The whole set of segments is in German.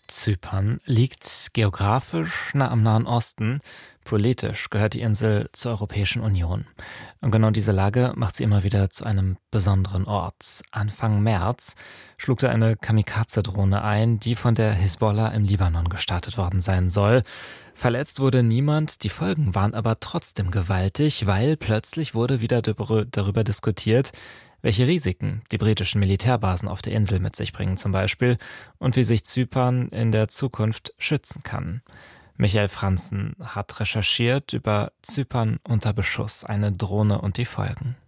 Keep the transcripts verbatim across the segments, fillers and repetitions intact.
Zypern liegt geografisch nah am Nahen Osten. Politisch gehört die Insel zur Europäischen Union. Und genau diese Lage macht sie immer wieder zu einem besonderen Ort. Anfang März schlug da eine Kamikaze-Drohne ein, die von der Hisbollah im Libanon gestartet worden sein soll. Verletzt wurde niemand, die Folgen waren aber trotzdem gewaltig, weil plötzlich wurde wieder darüber diskutiert, welche Risiken die britischen Militärbasen auf der Insel mit sich bringen zum Beispiel und wie sich Zypern in der Zukunft schützen kann. Michael Franzen hat recherchiert über Zypern unter Beschuss, eine Drohne und die Folgen.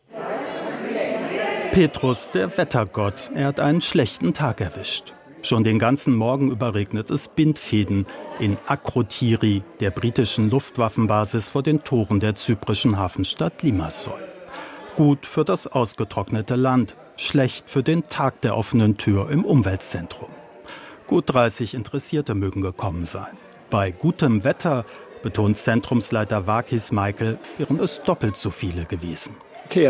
Petrus, der Wettergott, er hat einen schlechten Tag erwischt. Schon den ganzen Morgen über regnet es Bindfäden in Akrotiri, der britischen Luftwaffenbasis vor den Toren der zyprischen Hafenstadt Limassol. Gut für das ausgetrocknete Land, schlecht für den Tag der offenen Tür im Umweltzentrum. Gut dreißig Interessierte mögen gekommen sein. Bei gutem Wetter, betont Zentrumsleiter Vakis Michael, wären es doppelt so viele gewesen. Wir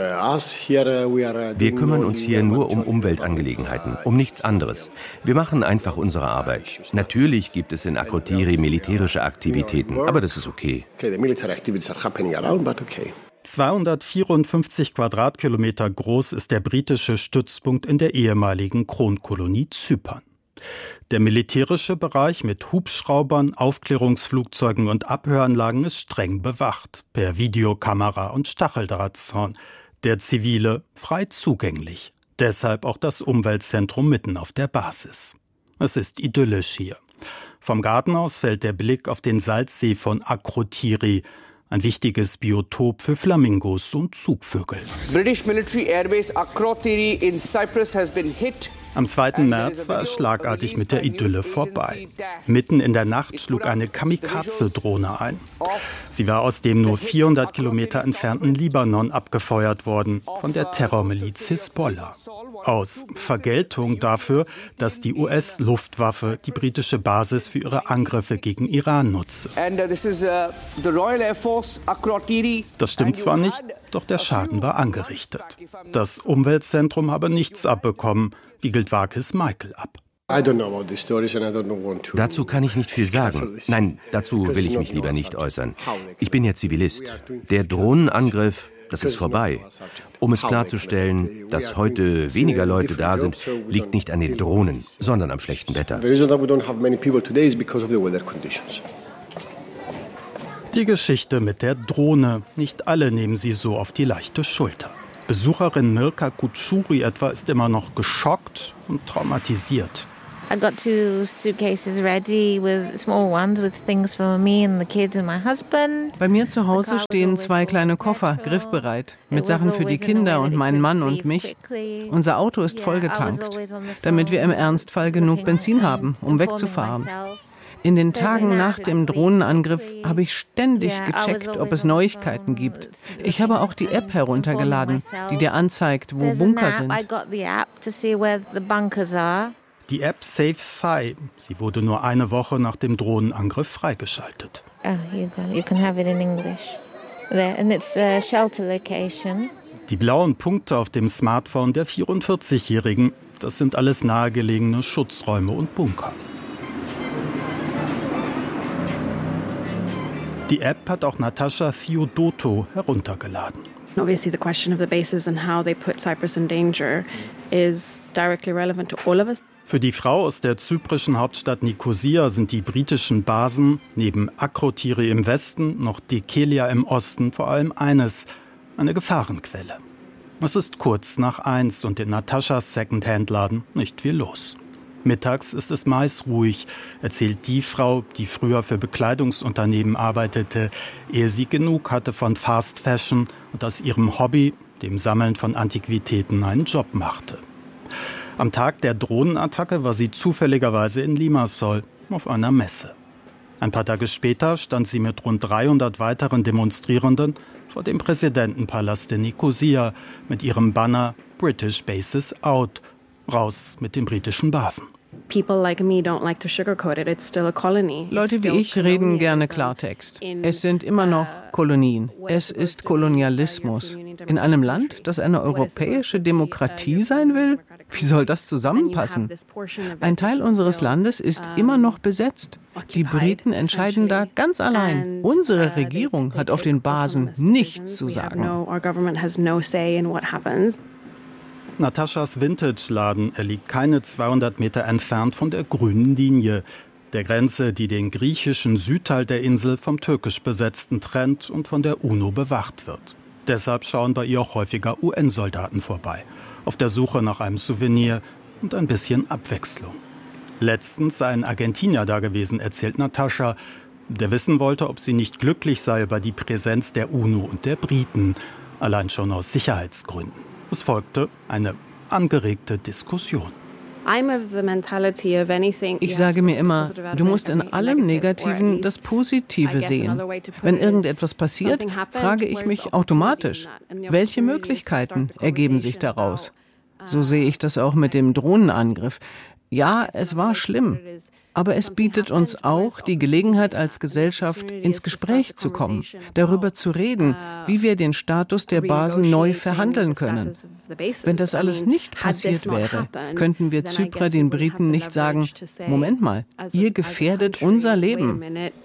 kümmern uns hier nur um Umweltangelegenheiten, um nichts anderes. Wir machen einfach unsere Arbeit. Natürlich gibt es in Akrotiri militärische Aktivitäten, aber das ist okay. zweihundertvierundfünfzig Quadratkilometer groß ist der britische Stützpunkt in der ehemaligen Kronkolonie Zypern. Der militärische Bereich mit Hubschraubern, Aufklärungsflugzeugen und Abhöranlagen ist streng bewacht, per Videokamera und Stacheldrahtzaun. Der zivile frei zugänglich. Deshalb auch das Umweltzentrum mitten auf der Basis. Es ist idyllisch hier. Vom Garten aus fällt der Blick auf den Salzsee von Akrotiri, ein wichtiges Biotop für Flamingos und Zugvögel. British Military Airbase Akrotiri in Cyprus has been hit. Am zweiten März war es schlagartig mit der Idylle vorbei. Mitten in der Nacht schlug eine Kamikaze-Drohne ein. Sie war aus dem nur vierhundert Kilometer entfernten Libanon abgefeuert worden, von der Terrormiliz Hisbollah. Aus Vergeltung dafür, dass die U S-Luftwaffe die britische Basis für ihre Angriffe gegen Iran nutze. Das stimmt zwar nicht, doch der Schaden war angerichtet. Das Umweltzentrum habe nichts abbekommen, wiegelt Vakis Michael ab. Dazu kann ich nicht viel sagen. Nein, dazu will ich mich lieber nicht äußern. Ich bin ja Zivilist. Der Drohnenangriff, das ist vorbei. Um es klarzustellen, dass heute weniger Leute da sind, liegt nicht an den Drohnen, sondern am schlechten Wetter. Die Geschichte mit der Drohne. Nicht alle nehmen sie so auf die leichte Schulter. Besucherin Mirka Kutschuri etwa ist immer noch geschockt und traumatisiert. I got two suitcases ready with small ones with things for me and the kids and my husband. Bei mir zu Hause stehen zwei kleine Koffer, griffbereit, mit Sachen für die Kinder und meinen Mann und mich. Unser Auto ist vollgetankt, damit wir im Ernstfall genug Benzin haben, um wegzufahren. In den Tagen nach dem Drohnenangriff habe ich ständig gecheckt, ob es Neuigkeiten gibt. Ich habe auch die App heruntergeladen, die dir anzeigt, wo Bunker sind. Die App Safe Sai, sie wurde nur eine Woche nach dem Drohnenangriff freigeschaltet. Die blauen Punkte auf dem Smartphone der vierundvierzigjährigen, das sind alles nahegelegene Schutzräume und Bunker. Die App hat auch Natascha Theodoto heruntergeladen. Obviously the question of the bases and how they put Cyprus in danger is directly relevant to all of us. Für die Frau aus der zyprischen Hauptstadt Nikosia sind die britischen Basen neben Akrotiri im Westen, noch Dekelia im Osten vor allem eines, eine Gefahrenquelle. Es ist kurz nach eins und in Nataschas Secondhand-Laden nicht viel los. Mittags ist es meist ruhig, erzählt die Frau, die früher für Bekleidungsunternehmen arbeitete, ehe sie genug hatte von Fast Fashion und aus ihrem Hobby, dem Sammeln von Antiquitäten, einen Job machte. Am Tag der Drohnenattacke war sie zufälligerweise in Limassol auf einer Messe. Ein paar Tage später stand sie mit rund dreihundert weiteren Demonstrierenden vor dem Präsidentenpalast in Nikosia mit ihrem Banner British Bases Out, raus mit den britischen Basen. Leute wie ich reden gerne Klartext. Es sind immer noch Kolonien. Es ist Kolonialismus. In einem Land, das eine europäische Demokratie sein will? Wie soll das zusammenpassen? Ein Teil unseres Landes ist immer noch besetzt. Die Briten entscheiden da ganz allein. Unsere Regierung hat auf den Basen nichts zu sagen. Nataschas Vintage-Laden, er liegt keine zweihundert Meter entfernt von der grünen Linie, der Grenze, die den griechischen Südteil der Insel vom türkisch besetzten trennt und von der UNO bewacht wird. Deshalb schauen bei ihr auch häufiger U N-Soldaten vorbei, auf der Suche nach einem Souvenir und ein bisschen Abwechslung. Letztens sei ein Argentinier da gewesen, erzählt Natascha, der wissen wollte, ob sie nicht glücklich sei über die Präsenz der UNO und der Briten, allein schon aus Sicherheitsgründen. Es folgte eine angeregte Diskussion. Ich sage mir immer, du musst in allem Negativen das Positive sehen. Wenn irgendetwas passiert, frage ich mich automatisch, welche Möglichkeiten ergeben sich daraus? So sehe ich das auch mit dem Drohnenangriff. Ja, es war schlimm, aber es bietet uns auch die Gelegenheit, als Gesellschaft ins Gespräch zu kommen, darüber zu reden, wie wir den Status der Basen neu verhandeln können. Wenn das alles nicht passiert wäre, könnten wir Zyprer den Briten nicht sagen, Moment mal, ihr gefährdet unser Leben.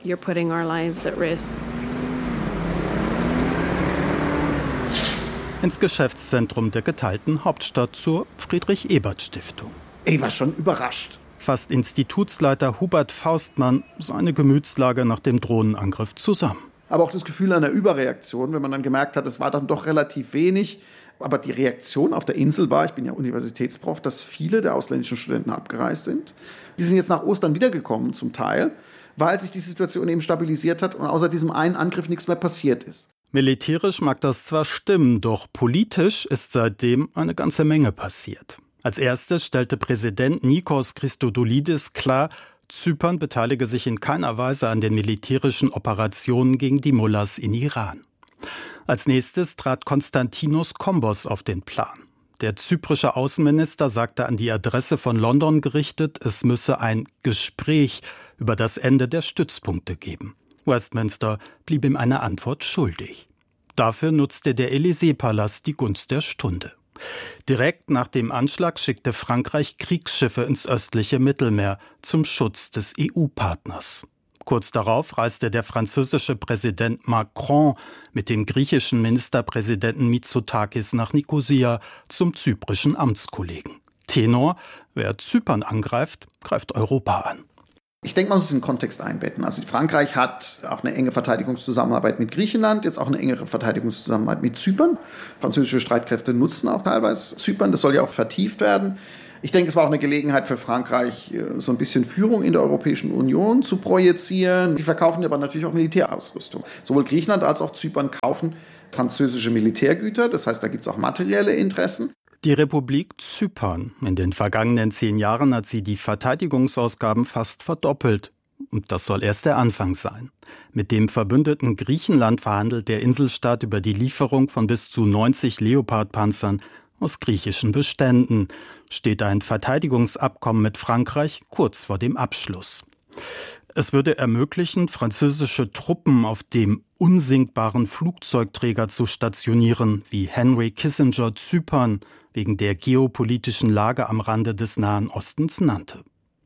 Ins Geschäftszentrum der geteilten Hauptstadt zur Friedrich-Ebert-Stiftung. Ich war schon überrascht. Fasst Institutsleiter Hubert Faustmann seine Gemütslage nach dem Drohnenangriff zusammen. Aber auch das Gefühl einer Überreaktion, wenn man dann gemerkt hat, es war dann doch relativ wenig. Aber die Reaktion auf der Insel war, ich bin ja Universitätsprof, dass viele der ausländischen Studenten abgereist sind. Die sind jetzt nach Ostern wiedergekommen zum Teil, weil sich die Situation eben stabilisiert hat und außer diesem einen Angriff nichts mehr passiert ist. Militärisch mag das zwar stimmen, doch politisch ist seitdem eine ganze Menge passiert. Als erstes stellte Präsident Nikos Christodoulidis klar, Zypern beteilige sich in keiner Weise an den militärischen Operationen gegen die Mullahs in Iran. Als nächstes trat Konstantinos Kombos auf den Plan. Der zyprische Außenminister sagte an die Adresse von London gerichtet, es müsse ein Gespräch über das Ende der Stützpunkte geben. Westminster blieb ihm eine Antwort schuldig. Dafür nutzte der Élysée-Palast die Gunst der Stunde. Direkt nach dem Anschlag schickte Frankreich Kriegsschiffe ins östliche Mittelmeer zum Schutz des E U-Partners. Kurz darauf reiste der französische Präsident Macron mit dem griechischen Ministerpräsidenten Mitsotakis nach Nikosia zum zyprischen Amtskollegen. Tenor: Wer Zypern angreift, greift Europa an. Ich denke, man muss es in den Kontext einbetten. Also Frankreich hat auch eine enge Verteidigungszusammenarbeit mit Griechenland, jetzt auch eine engere Verteidigungszusammenarbeit mit Zypern. Französische Streitkräfte nutzen auch teilweise Zypern, das soll ja auch vertieft werden. Ich denke, es war auch eine Gelegenheit für Frankreich, so ein bisschen Führung in der Europäischen Union zu projizieren. Die verkaufen aber natürlich auch Militärausrüstung. Sowohl Griechenland als auch Zypern kaufen französische Militärgüter, das heißt, da gibt es auch materielle Interessen. Die Republik Zypern. In den vergangenen zehn Jahren hat sie die Verteidigungsausgaben fast verdoppelt. Und das soll erst der Anfang sein. Mit dem verbündeten Griechenland verhandelt der Inselstaat über die Lieferung von bis zu neunzig Leopard-Panzern aus griechischen Beständen. Steht ein Verteidigungsabkommen mit Frankreich kurz vor dem Abschluss. Es würde ermöglichen, französische Truppen auf dem unsinkbaren Flugzeugträger zu stationieren, wie Henry Kissinger Zypern wegen der geopolitischen Lage am Rande des Nahen Ostens nannte.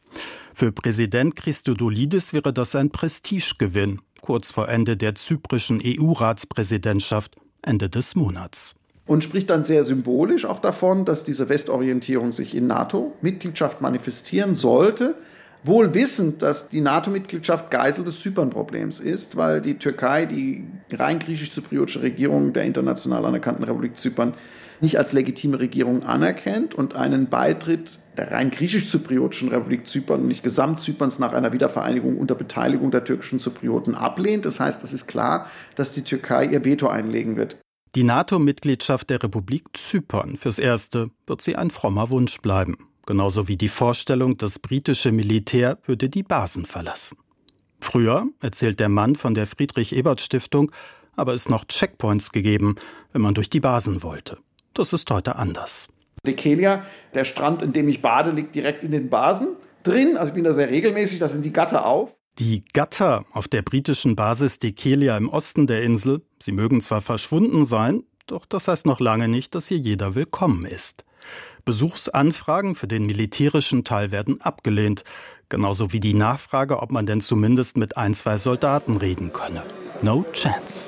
Für Präsident Christodoulidis wäre das ein Prestigegewinn, kurz vor Ende der zyprischen E U-Ratspräsidentschaft Ende des Monats. Und spricht dann sehr symbolisch auch davon, dass diese Westorientierung sich in NATO-Mitgliedschaft manifestieren sollte, wohl wissend, dass die NATO-Mitgliedschaft Geisel des Zypern-Problems ist, weil die Türkei die rein griechisch-zypriotische Regierung der international anerkannten Republik Zypern nicht als legitime Regierung anerkennt und einen Beitritt der rein griechisch-zypriotischen Republik Zypern und nicht Gesamtzyperns nach einer Wiedervereinigung unter Beteiligung der türkischen Zyprioten ablehnt. Das heißt, es ist klar, dass die Türkei ihr Veto einlegen wird. Die NATO-Mitgliedschaft der Republik Zypern, fürs Erste, wird sie ein frommer Wunsch bleiben. Genauso wie die Vorstellung, das britische Militär würde die Basen verlassen. Früher, erzählt der Mann von der Friedrich-Ebert-Stiftung, aber es noch Checkpoints gegeben, wenn man durch die Basen wollte. Das ist heute anders. Dekelia, der Strand, in dem ich bade, liegt direkt in den Basen drin. Also ich bin da sehr regelmäßig, da sind die Gatter auf. Die Gatter auf der britischen Basis Dekelia im Osten der Insel, sie mögen zwar verschwunden sein, doch das heißt noch lange nicht, dass hier jeder willkommen ist. Besuchsanfragen für den militärischen Teil werden abgelehnt. Genauso wie die Nachfrage, ob man denn zumindest mit ein, zwei Soldaten reden könne. No chance.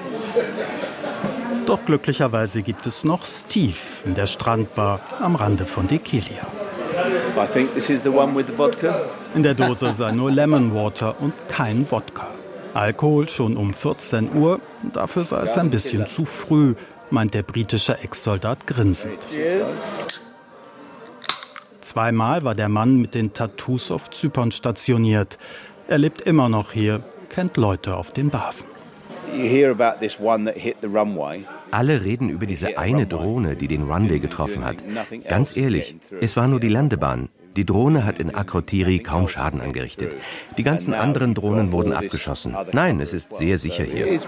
Doch glücklicherweise gibt es noch Steve in der Strandbar am Rande von Dekelia. I think this is the one with the vodka. In der Dose sei nur Lemon Water und kein Wodka. Alkohol schon um vierzehn Uhr, dafür sei es ein bisschen zu früh, meint der britische Ex-Soldat grinsend. Zweimal war der Mann mit den Tattoos auf Zypern stationiert. Er lebt immer noch hier, kennt Leute auf den Basen. Alle reden über diese eine Drohne, die den Runway getroffen hat. Ganz ehrlich, es war nur die Landebahn. Die Drohne hat in Akrotiri kaum Schaden angerichtet. Die ganzen anderen Drohnen wurden abgeschossen. Nein, es ist sehr sicher hier.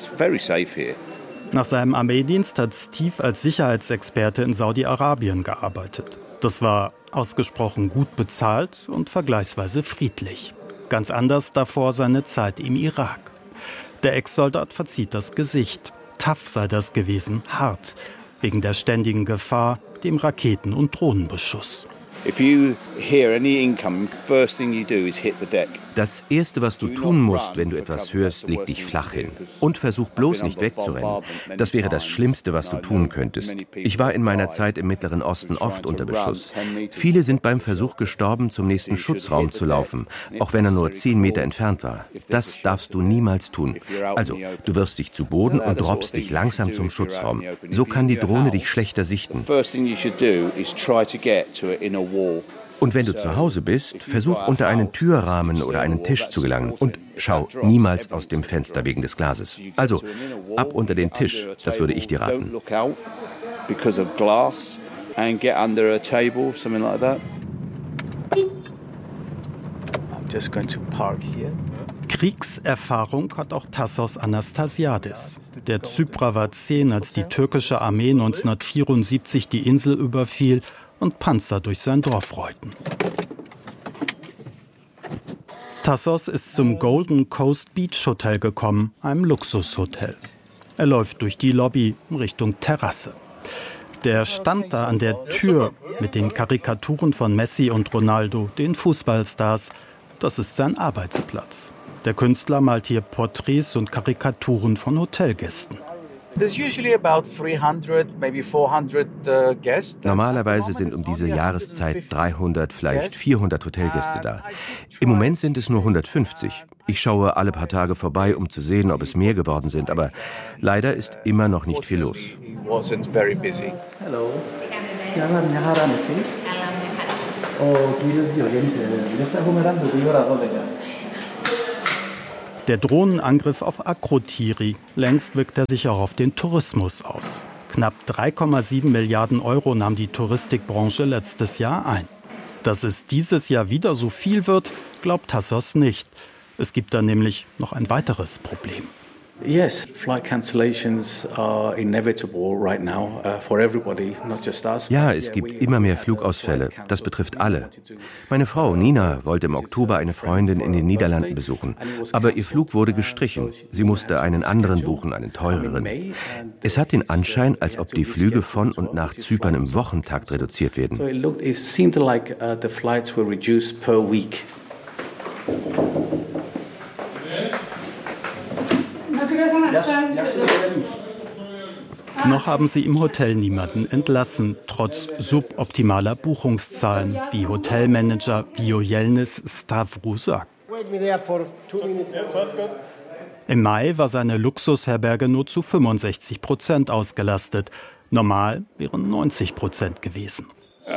Nach seinem Armeedienst hat Steve als Sicherheitsexperte in Saudi-Arabien gearbeitet. Das war ausgesprochen gut bezahlt und vergleichsweise friedlich. Ganz anders davor seine Zeit im Irak. Der Ex-Soldat verzieht das Gesicht. Tough sei das gewesen, hart, wegen der ständigen Gefahr, dem Raketen- und Drohnenbeschuss. Das Erste, was du tun musst, wenn du etwas hörst, leg dich flach hin. Und versuch bloß nicht wegzurennen. Das wäre das Schlimmste, was du tun könntest. Ich war in meiner Zeit im Mittleren Osten oft unter Beschuss. Viele sind beim Versuch gestorben, zum nächsten Schutzraum zu laufen, auch wenn er nur zehn Meter entfernt war. Das darfst du niemals tun. Also, du wirfst dich zu Boden und droppst dich langsam zum Schutzraum. So kann die Drohne dich schlechter sichten. Und wenn du zu Hause bist, versuch unter einen Türrahmen oder einen Tisch zu gelangen und schau niemals aus dem Fenster wegen des Glases. Also ab unter den Tisch, das würde ich dir raten. Kriegserfahrung hat auch Tassos Anastasiadis. Der Zyprer war zehn, als die türkische Armee neunzehnhundertvierundsiebzig die Insel überfiel und Panzer durch sein Dorf rollten. Tassos ist zum Golden Coast Beach Hotel gekommen, einem Luxushotel. Er läuft durch die Lobby Richtung Terrasse. Der stand da an der Tür mit den Karikaturen von Messi und Ronaldo, den Fußballstars. Das ist sein Arbeitsplatz. Der Künstler malt hier Porträts und Karikaturen von Hotelgästen. Normalerweise sind um diese Jahreszeit dreihundert, vielleicht vierhundert Hotelgäste da. Im Moment sind es nur hundertfünfzig. Ich schaue alle paar Tage vorbei, um zu sehen, ob es mehr geworden sind, aber leider ist immer noch nicht viel los. Der Drohnenangriff auf Akrotiri, längst wirkt er sich auch auf den Tourismus aus. Knapp drei Komma sieben Milliarden Euro nahm die Touristikbranche letztes Jahr ein. Dass es dieses Jahr wieder so viel wird, glaubt Tassos nicht. Es gibt da nämlich noch ein weiteres Problem. Yes, flight cancellations are inevitable right now uh, for everybody, not just us. Ja, es gibt immer mehr Flugausfälle. Das betrifft alle. Meine Frau Nina wollte im Oktober eine Freundin in den Niederlanden besuchen, aber ihr Flug wurde gestrichen. Sie musste einen anderen buchen, einen teureren. Es hat den Anschein, als ob die Flüge von und nach Zypern im Wochentakt reduziert werden. So it looked, it seemed like uh, the flights were reduced per week. Noch haben sie im Hotel niemanden entlassen, trotz suboptimaler Buchungszahlen, wie Hotelmanager Viojelnis Stavru sagt. Im Mai war seine Luxusherberge nur zu fünfundsechzig Prozent ausgelastet. Normal wären neunzig Prozent gewesen.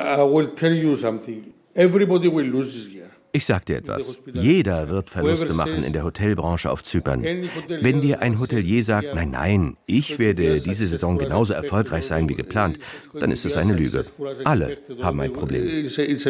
Ich sag dir etwas. Jeder wird Verluste machen in der Hotelbranche auf Zypern. Wenn dir ein Hotelier sagt, nein, nein, ich werde diese Saison genauso erfolgreich sein wie geplant, dann ist es eine Lüge. Alle haben ein Problem.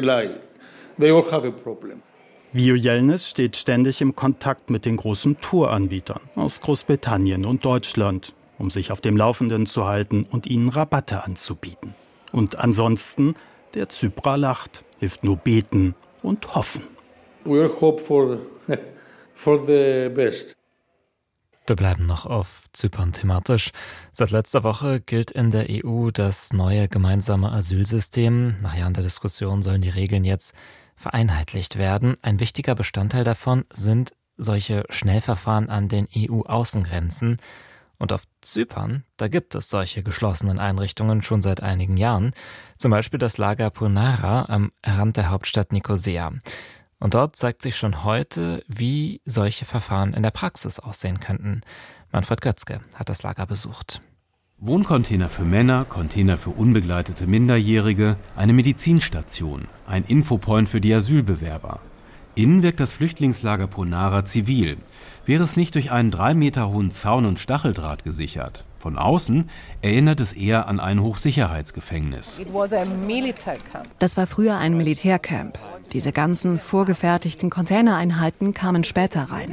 Viojelnis steht ständig im Kontakt mit den großen Touranbietern aus Großbritannien und Deutschland, um sich auf dem Laufenden zu halten und ihnen Rabatte anzubieten. Und ansonsten, der Zyprer lacht, hilft nur beten und hoffen. We all hope for, for the best. Wir bleiben noch auf Zypern thematisch. Seit letzter Woche gilt in der E U das neue gemeinsame Asylsystem. Nach Jahren der Diskussion sollen die Regeln jetzt vereinheitlicht werden. Ein wichtiger Bestandteil davon sind solche Schnellverfahren an den E U-Außengrenzen. Und auf Zypern, da gibt es solche geschlossenen Einrichtungen schon seit einigen Jahren. Zum Beispiel das Lager Poonara am Rand der Hauptstadt Nikosia. Und dort zeigt sich schon heute, wie solche Verfahren in der Praxis aussehen könnten. Manfred Götzke hat das Lager besucht. Wohncontainer für Männer, Container für unbegleitete Minderjährige, eine Medizinstation, ein Infopoint für die Asylbewerber. Innen wirkt das Flüchtlingslager Poonara zivil. Wäre es nicht durch einen drei Meter hohen Zaun und Stacheldraht gesichert. Von außen erinnert es eher an ein Hochsicherheitsgefängnis. Das war früher ein Militärcamp. Diese ganzen vorgefertigten Containereinheiten kamen später rein.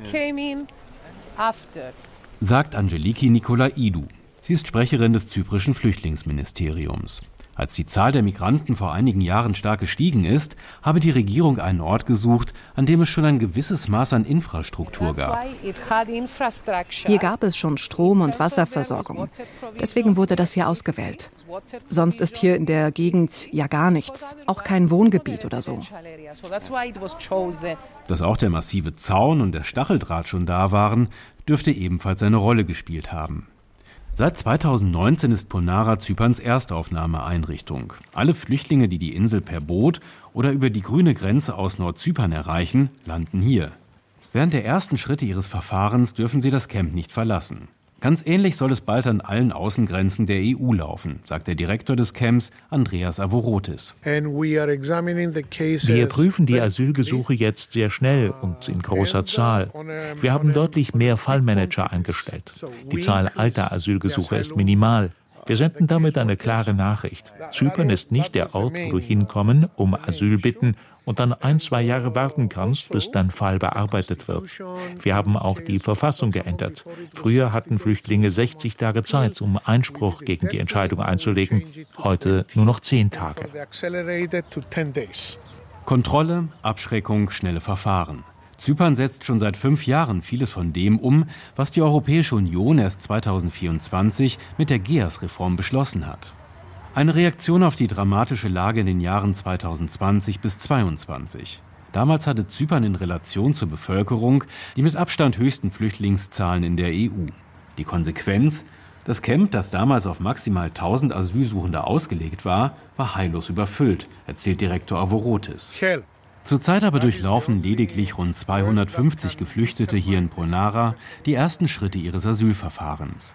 Sagt Angeliki Nikolaidou. Sie ist Sprecherin des zyprischen Flüchtlingsministeriums. Als die Zahl der Migranten vor einigen Jahren stark gestiegen ist, habe die Regierung einen Ort gesucht, an dem es schon ein gewisses Maß an Infrastruktur gab. Hier gab es schon Strom- und Wasserversorgung. Deswegen wurde das hier ausgewählt. Sonst ist hier in der Gegend ja gar nichts, auch kein Wohngebiet oder so. Dass auch der massive Zaun und der Stacheldraht schon da waren, dürfte ebenfalls eine Rolle gespielt haben. Seit zweitausendneunzehn ist Poonara Zyperns Erstaufnahmeeinrichtung. Alle Flüchtlinge, die die Insel per Boot oder über die grüne Grenze aus Nordzypern erreichen, landen hier. Während der ersten Schritte ihres Verfahrens dürfen sie das Camp nicht verlassen. Ganz ähnlich soll es bald an allen Außengrenzen der E U laufen, sagt der Direktor des Camps, Andreas Avorotis. Wir prüfen die Asylgesuche jetzt sehr schnell und in großer Zahl. Wir haben deutlich mehr Fallmanager eingestellt. Die Zahl alter Asylgesuche ist minimal. Wir senden damit eine klare Nachricht. Zypern ist nicht der Ort, wo du hinkommen, um Asyl bitten und dann ein, zwei Jahre warten kannst, bis dein Fall bearbeitet wird. Wir haben auch die Verfassung geändert. Früher hatten Flüchtlinge sechzig Tage Zeit, um Einspruch gegen die Entscheidung einzulegen. Heute nur noch zehn Tage. Kontrolle, Abschreckung, schnelle Verfahren. Zypern setzt schon seit fünf Jahren vieles von dem um, was die Europäische Union erst zweitausendvierundzwanzig mit der G E A S-Reform beschlossen hat. Eine Reaktion auf die dramatische Lage in den Jahren zweitausendzwanzig bis zweitausendzweiundzwanzig. Damals hatte Zypern in Relation zur Bevölkerung die mit Abstand höchsten Flüchtlingszahlen in der E U. Die Konsequenz? Das Camp, das damals auf maximal tausend Asylsuchende ausgelegt war, war heillos überfüllt, erzählt Direktor Avorotis. Zurzeit aber durchlaufen lediglich rund zweihundertfünfzig Geflüchtete hier in Poonara die ersten Schritte ihres Asylverfahrens.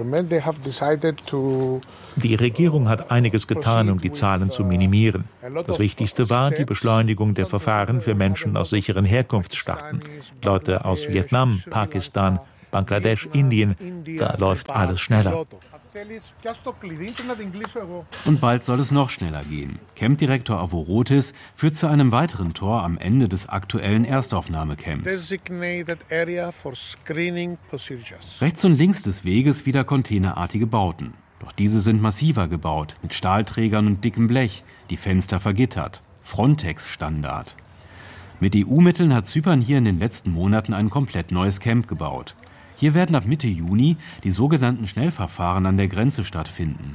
Die Regierung hat einiges getan, um die Zahlen zu minimieren. Das Wichtigste war die Beschleunigung der Verfahren für Menschen aus sicheren Herkunftsstaaten. Leute aus Vietnam, Pakistan, Bangladesch, Indien, da läuft alles schneller. Und bald soll es noch schneller gehen. Campdirektor Avorotis führt zu einem weiteren Tor am Ende des aktuellen Erstaufnahmecamps. Rechts und links des Weges wieder containerartige Bauten. Doch diese sind massiver gebaut, mit Stahlträgern und dickem Blech, die Fenster vergittert. Frontex-Standard. Mit E U-Mitteln hat Zypern hier in den letzten Monaten ein komplett neues Camp gebaut. Hier werden ab Mitte Juni die sogenannten Schnellverfahren an der Grenze stattfinden.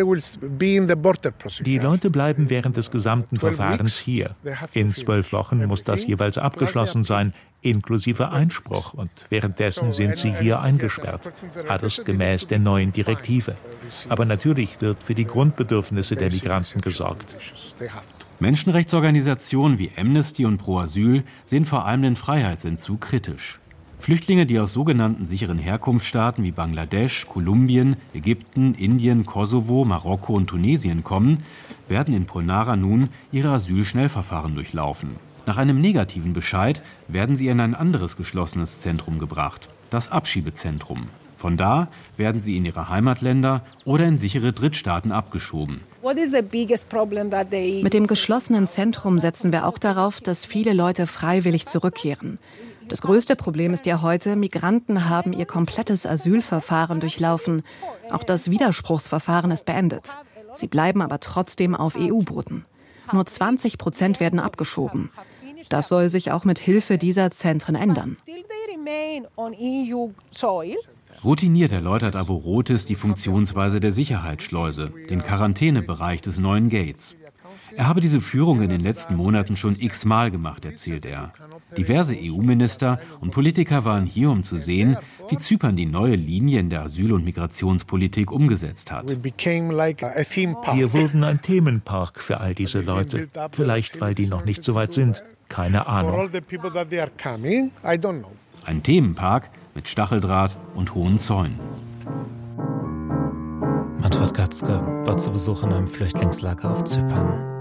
Die Leute bleiben während des gesamten Verfahrens hier. In zwölf Wochen muss das jeweils abgeschlossen sein, inklusive Einspruch. Und währenddessen sind sie hier eingesperrt. Alles gemäß der neuen Direktive. Aber natürlich wird für die Grundbedürfnisse der Migranten gesorgt. Menschenrechtsorganisationen wie Amnesty und Pro Asyl sehen vor allem den Freiheitsentzug kritisch. Flüchtlinge, die aus sogenannten sicheren Herkunftsstaaten wie Bangladesch, Kolumbien, Ägypten, Indien, Kosovo, Marokko und Tunesien kommen, werden in Poonara nun ihre Asylschnellverfahren durchlaufen. Nach einem negativen Bescheid werden sie in ein anderes geschlossenes Zentrum gebracht, das Abschiebezentrum. Von da werden sie in ihre Heimatländer oder in sichere Drittstaaten abgeschoben. Mit dem geschlossenen Zentrum setzen wir auch darauf, dass viele Leute freiwillig zurückkehren. Das größte Problem ist ja heute, Migranten haben ihr komplettes Asylverfahren durchlaufen. Auch das Widerspruchsverfahren ist beendet. Sie bleiben aber trotzdem auf E U-Booten. Nur zwanzig Prozent werden abgeschoben. Das soll sich auch mit Hilfe dieser Zentren ändern. Routiniert erläutert Avorotis die Funktionsweise der Sicherheitsschleuse, den Quarantänebereich des neuen Gates. Er habe diese Führung in den letzten Monaten schon x-mal gemacht, erzählt er. Diverse E U-Minister und Politiker waren hier, um zu sehen, wie Zypern die neue Linie in der Asyl- und Migrationspolitik umgesetzt hat. Wir wurden ein Themenpark für all diese Leute. Vielleicht, weil die noch nicht so weit sind. Keine Ahnung. Ein Themenpark mit Stacheldraht und hohen Zäunen. Manfred Götzke war zu Besuch in einem Flüchtlingslager auf Zypern.